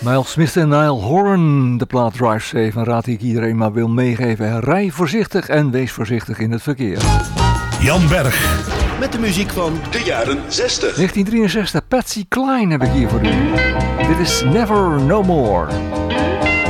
Miles Smith en Niall Horan, de plaat Drive Safe. En raad ik iedereen maar wil meegeven. Rij voorzichtig en wees voorzichtig in het verkeer. Jan Berg. Met de muziek van de jaren 60. 1963, Patsy Cline heb ik hier voor u. Dit is Never No More.